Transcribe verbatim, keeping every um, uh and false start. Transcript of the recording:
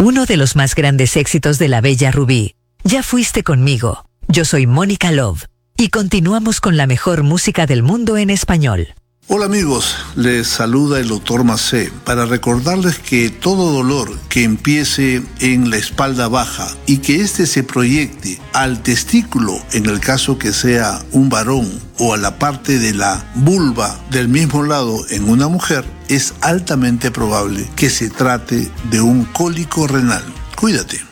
Uno de los más grandes éxitos de la bella Rubí. Ya fuiste conmigo. Yo soy Mónica Love. Y continuamos con la mejor música del mundo en español. Hola amigos, les saluda el doctor Macé para recordarles que todo dolor que empiece en la espalda baja y que éste se proyecte al testículo, en el caso que sea un varón, o a la parte de la vulva del mismo lado en una mujer, es altamente probable que se trate de un cólico renal. Cuídate.